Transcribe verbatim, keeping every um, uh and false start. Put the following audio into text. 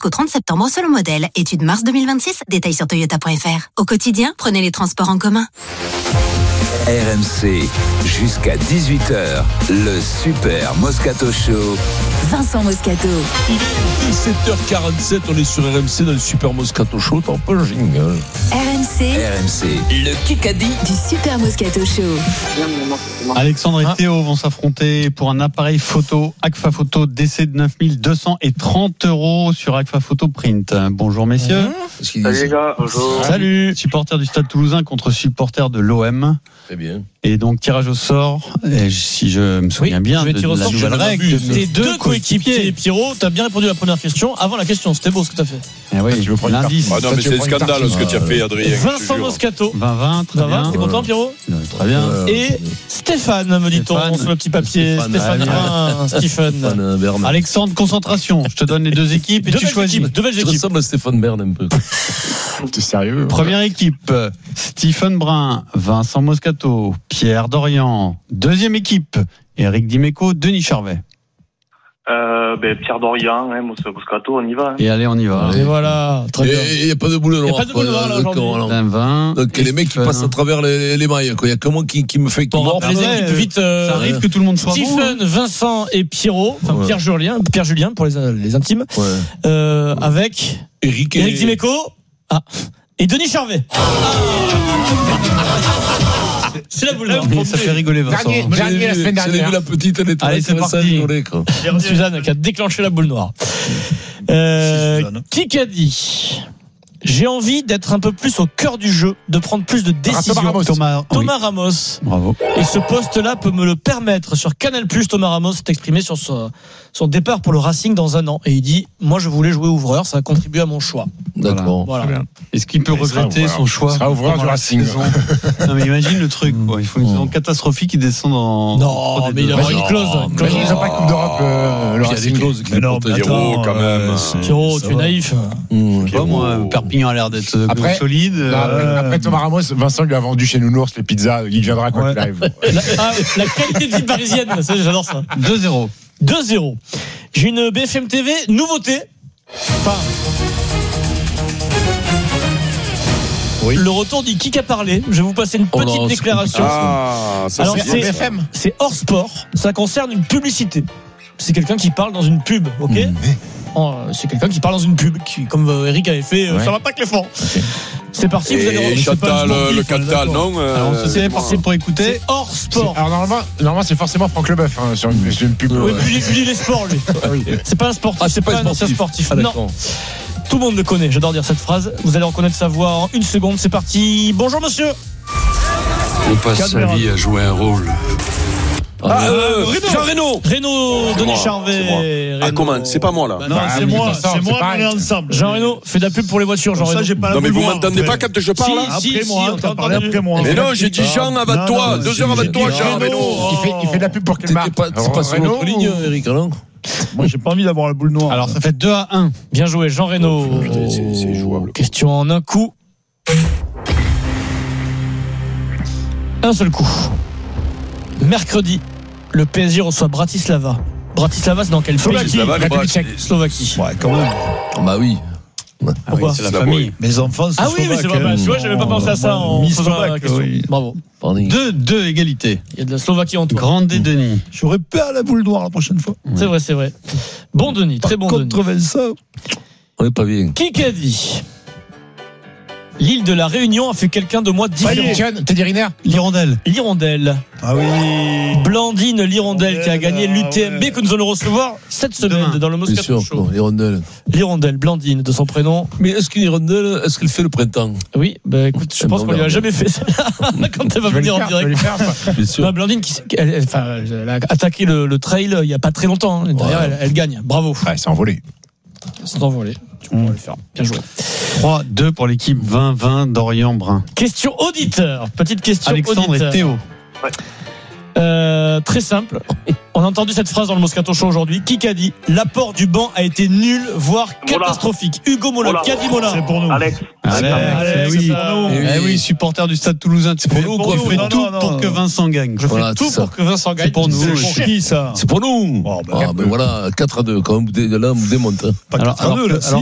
jusqu'au trente septembre selon modèle. Étude mars deux mille vingt-six, détails sur toyota point f r. Au quotidien, prenez les transports en commun. R M C, jusqu'à dix-huit heures, le Super Moscato Show. Vincent Moscato. Il est dix-sept heures quarante-sept, on est sur R M C dans le Super Moscato Show, t'en peux le jingle. R M C. R M C, le Kikadi Du Super Moscato Show. Alexandre et Théo vont s'affronter pour un appareil photo Agfa Photo D C de neuf mille deux cent trente euros sur Agfa Photo Print. Bonjour messieurs. Mmh. Salut les gars, bonjour. Salut. Supporters du Stade Toulousain contre supporters de l'O M. Très bien. Et donc tirage au sort, et si je me souviens oui, bien je vais de, tirer au de la sort, nouvelle règle. Tes deux coéquipiers. Pierrot, t'as bien répondu à la première question avant la question. C'était beau ce que t'as fait. Eh oui, tu veux prendre une l'indice. carte. Ah non, mais c'est un scandale ce que tu as fait, Adrien. Vincent Moscato. vingt vingt, très Ça va, bien. t'es content, Pierrot? Euh, Très bien. Euh, Et Stéphane, me dit-on, Stéphane. sur le petit papier. Stéphane. Stéphane Brun, Stephen. Stéphane Bern. Alexandre, concentration. Je te donne les deux équipes et Deux tu belles choisis. équipes. Deux belles Tu équipes. ressembles à Stéphane Bern un peu. T'es sérieux? Première équipe, Stephen Brun, Vincent Moscato, Pierre Dorian. Deuxième équipe, Eric Dimeco, Denis Charvet. Euh, ben, Pierre Dorian, hein, Moscato, on y va. Hein. Et allez, on y va. Et voilà, très bien. Et il n'y a pas de boule Il y a noire. pas de boule noire, là, aujourd'hui. D'accord, alors. vingt vingt. Donc les mecs qui Stephen. passent à travers les, les mailles, quoi. Il y a que moi qui, qui me fait qui Bon, on mord. rappelle les ouais, équipes euh, vite. euh, Ça arrive que tout le monde soit bon. Stephen, Vincent et Pierrot, enfin Ouais. Pierre Julien, Pierre Julien pour les, les intimes, Ouais. euh, avec Eric et Eric Dimeco, ah, et Denis Charvet. Ah. C'est la boule noire. Et ça fait rigoler Vincent. Dernier. Dernier la semaine dernière. J'ai vu la petite, elle était Allez, c'est parti. quoi. Suzanne qui a déclenché la boule noire. Euh, qui a dit j'ai envie d'être un peu plus au cœur du jeu, de prendre plus de décisions. Thomas Ramos. Thomas, Thomas oui. Ramos. Bravo. Et ce poste-là peut me le permettre. Sur Canal+, Thomas Ramos s'est exprimé sur son, son départ pour le Racing dans un an. Et il dit, moi je voulais jouer ouvreur, ça a contribué à mon choix. D'accord. Voilà. Est-ce qu'il peut Il sera regretter ouvreur. son choix Il sera ouvreur pendant du la Racing. saison? Non mais imagine le truc, quoi. Il faut une saison catastrophique qui descend dans. Non, entre des mais il deux. a une Non, clause. Une clause. Ils n'ont pas de Coupe d'Europe, euh, le Puis il y a des Racing. clauses qui Mais le non, protègent. Pierrot, quand même. Pierrot, tu es naïf. Mmh. Je sais pas, moi, Perpignan a l'air d'être euh, Après- solide. Non, après, euh, après Thomas Ramos, Vincent lui a vendu chez Nounours les pizzas. Il viendra quoi qu'il arrive. La, ah, la qualité de vie parisienne, ça, j'adore ça. deux zéro. deux zéro. J'ai une B F M T V nouveauté. Enfin, Oui. le retour du qui a parlé. Je vais vous passer une Oh petite non, c'est déclaration. Ah, ça Alors, c'est c'est- bien. F M. C'est hors sport. Ça concerne une publicité. C'est quelqu'un qui parle dans une pub, ok Oh, C'est quelqu'un qui parle dans une pub, qui, comme euh, Eric avait fait. euh, Ouais. Ça va pas que les fonds. C'est parti. Vous allez Et c'est pas Chantal, un sportif, le on est Cantal, d'accord. non euh, Alors on se fait parti pour écouter. C'est hors sport. Alors normalement, normalement c'est forcément Franck Leboeuf hein, sur, une, sur une pub. Oui, euh, puis, puis il est sport, lui. C'est pas un sportif. Ah, c'est pas un un ancien sportif. sportif. Ah, non. d'accord. Tout le monde le connaît. J'adore dire cette phrase. Vous allez reconnaître sa voix en une seconde. C'est parti. Bonjour, monsieur. On passe sa vie à jouer un rôle. Ah, euh, Reno. Jean Reno. Reno, C'est Denis moi, Charvet. c'est moi. Ah, Reno. comment? C'est pas moi là. Bah Non, Bah, c'est oui, moi, ça sort, c'est c'est moi, pareil. on est ensemble. Jean Reno fait de la pub pour les voitures. Jean Comme ça, Reno. j'ai pas la Non mais vous mémoire, m'entendez après. pas quand je parle là Après Si, moi, si, on t'as t'a parlé entendu. après moi. Mais non, j'ai dit Jean avant Non, toi, non, deux si, heures avant j'ai toi, dit Jean Reno. Reno. il, fait, il fait de la pub pour quelle T'étais marque pas, c'est pas sur Renault notre ligne, Eric, non? Moi, j'ai pas envie d'avoir la boule noire. Alors ça fait deux à un. Bien joué, Jean Reno. Putain, c'est- c'est jouable. Question en un coup. Un seul coup. Mercredi, le P S G reçoit Bratislava. Bratislava, c'est dans quel pays? Bratislava, les République bras- tchèque. Slovaquie. Ouais, quand même. Bah oui. Pourquoi? C'est la C'est la famille. Mes enfants, c'est Ah oui, mais c'est vrai. bah, tu vois, j'avais pas pensé à ça en Miss faisant la Slovaque, question. oui. Bravo. Pardon. deux deux égalité. Il y a de la Slovaquie en toi. Grande et Denis. J'aurais pas la boule noire la prochaine fois. C'est vrai, c'est vrai. Bon Denis, très bon Denis. Contre Vincent. On est pas bien. Qui qu'a dit l'île de la Réunion a fait quelqu'un de moi différent. John, Teddy Riner. L'hirondelle. L'Hirondelle. Ah oui. Blandine L'Hirondelle qui a gagné l'U T M B ouais. que nous allons recevoir cette semaine Demain. dans le Bien Moscato sûr, Show. non, les rondelles. L'Hirondelle, Blandine de son prénom. Mais est-ce qu'une hirondelle, est-ce qu'elle fait le printemps? Oui, bah écoute, je Eh pense ben, qu'on lui a merde. jamais fait ça quand elle va Tu vas venir le en faire, tu vas direct. le faire, quoi. Bien sûr. Bah, Blandine qui s- elle, elle- enfin, elle a attaqué le, le trail il y a pas très longtemps. hein. Derrière, Ouais. elle, elle gagne. Bravo. Ouais, c'est envolé. C'est envolé. Tu pourras le faire. Bien joué. trois deux pour l'équipe vingt vingt d'Orient Brun. Question auditeur. Petite question Alexandre auditeur. et Théo. Euh, très simple. On a entendu cette phrase dans le Moscato Show aujourd'hui. Qui a dit l'apport du banc a été nul, voire catastrophique? Hugo Mola. Mola. Qui a dit Mola? C'est pour nous. Alex. Allez, Alex, eh oui. c'est pour nous. Eh oui, supporter du Stade Toulousain. C'est pour nous, quoi. Je fais Non, tout non, non. pour que Vincent gagne. Je Voilà, fais tout c'est ça. pour que Vincent gagne. C'est pour nous. C'est je pour suis- qui ça? C'est pour nous. Oh, bah, Ah, ben voilà, quatre à deux, quand même, vous dé- là, on vous démonte. hein. Pas Alors, quatre à deux, alors, là. alors,